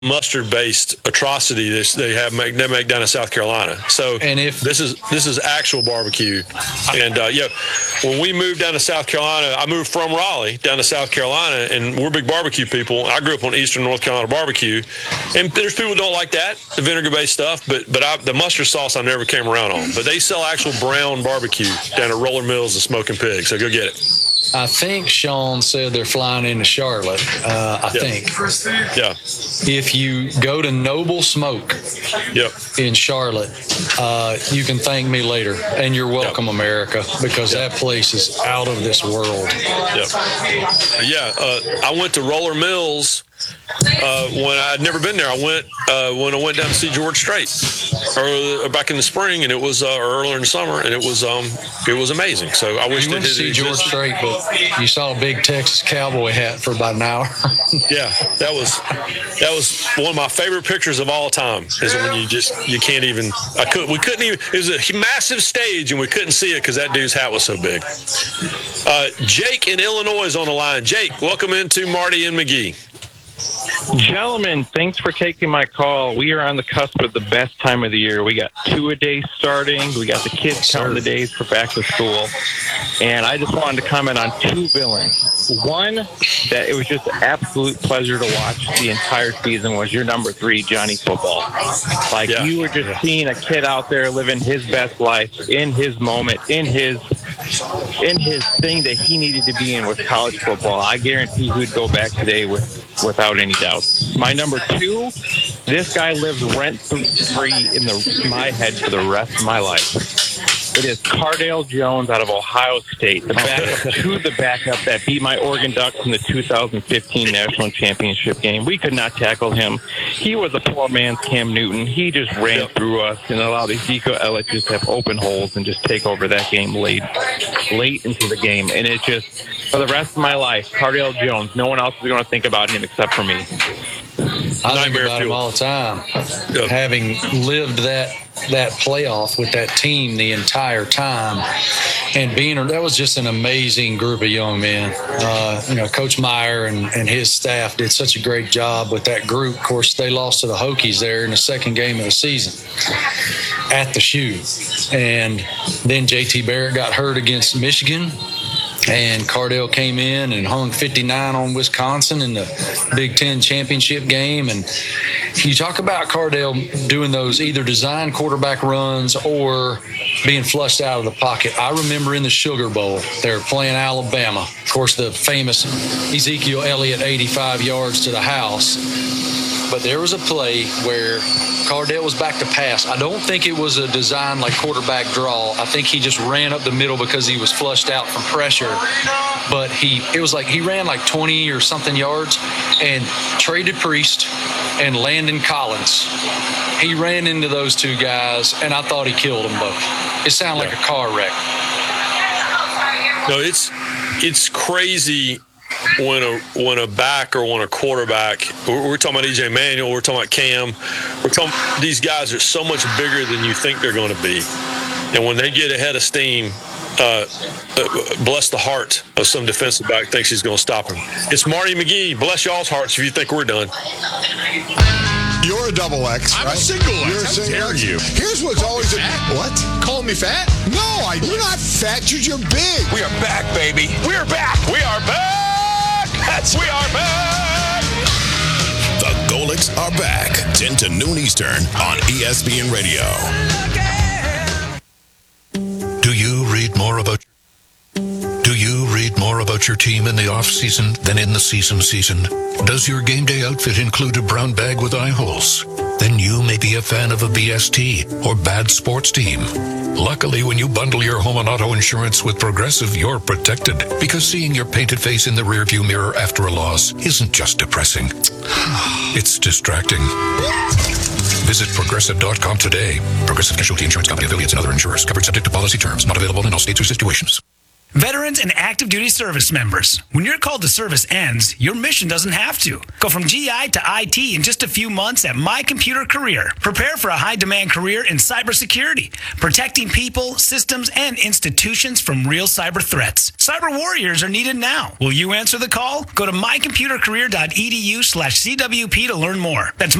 mustard-based atrocity they make down in South Carolina. So, and if this is actual barbecue, and when we moved down to South Carolina, I moved from Raleigh down to South Carolina, and we're big barbecue people. I grew up on Eastern North Carolina barbecue, and there's people who don't like that, the vinegar-based stuff, but the mustard sauce I never came around on. But they sell actual brown barbecue down at Roller Mills and Smoking Pig, so go get it. I think Sean said they're flying into Charlotte. I think. Yeah. If you go to Noble Smoke in Charlotte, you can thank me later. And you're welcome, America, because that place is out of this world. I went to Roller Mills when I'd never been there. I went when I went down to see George Strait back in the spring, and it was earlier in the summer, and it was amazing. So I wish you went to see George Strait, but you saw a big Texas cowboy hat for about an hour. Yeah, that was one of my favorite pictures of all time. Is when you can't even. We couldn't even. It was a massive stage, and we couldn't see it because that dude's hat was so big. Jake in Illinois is on the line. Jake, welcome into Marty and McGee. Gentlemen, thanks for taking my call. We are on the cusp of the best time of the year. We got two-a-day starting. We got the kids counting the days for back to school. And I just wanted to comment on two villains. One, that it was just an absolute pleasure to watch the entire season was your number 3, Johnny Football. You were just seeing a kid out there living his best life in his moment, in his thing that he needed to be in with college football. I guarantee he'd go back today without any doubt. My number 2, this guy lives rent-free in my head for the rest of my life. It is Cardale Jones out of Ohio State, the backup to the backup that beat my Oregon Ducks in the 2015 National Championship game. We could not tackle him. He was a poor man's Cam Newton. He just ran through us and allowed Ezekiel Elliott just to have open holes and just take over that game late into the game. And it just, for the rest of my life, Cardale Jones, no one else is going to think about him except for me. I think about him all the time. Having lived that playoff with that team the entire time, and that was just an amazing group of young men. Coach Meyer and his staff did such a great job with that group. Of course, they lost to the Hokies there in the second game of the season at the Shoe, and then JT Barrett got hurt against Michigan. And Cardale came in and hung 59 on Wisconsin in the Big Ten championship game. And you talk about Cardale doing those either design quarterback runs or being flushed out of the pocket. I remember in the Sugar Bowl, they were playing Alabama. Of course, the famous Ezekiel Elliott 85 yards to the house. But there was a play where Cardale was back to pass. I don't think it was a design like quarterback draw. I think he just ran up the middle because he was flushed out from pressure. But it was like he ran like 20 or something yards and traded Priest and Landon Collins. He ran into those two guys, and I thought he killed them both. It sounded like a car wreck. No, it's crazy. When a back or when a quarterback, we're talking about EJ Manuel, we're talking about Cam, these guys are so much bigger than you think they're going to be. And when they get ahead of steam, bless the heart of some defensive back thinks he's going to stop him. It's Marty McGee. Bless y'all's hearts if you think we're done. You're a double X, I'm right? a single X. How dare you? Here's what's always what? Call me fat? No, you're not fat. You're big. We are back, baby. We are back. We are back. We are back. The Golics are back. 10 to noon Eastern on ESPN Radio. Do you read more about your team in the off-season than in the season? Does your game day outfit include a brown bag with eye holes? Then you may be a fan of a BST or bad sports team. Luckily, when you bundle your home and auto insurance with Progressive, you're protected, because seeing your painted face in the rearview mirror after a loss isn't just depressing. It's distracting. Visit Progressive.com today. Progressive Casualty Insurance Company, affiliates, and other insurers. Covered subject to policy terms. Not available in all states or situations. Veterans and active duty service members, when your call to service ends, your mission doesn't have to. Go from GI to IT in just a few months at My Computer Career. Prepare for a high-demand career in cybersecurity, protecting people, systems, and institutions from real cyber threats. Cyber warriors are needed now. Will you answer the call? Go to mycomputercareer.edu/CWP to learn more. That's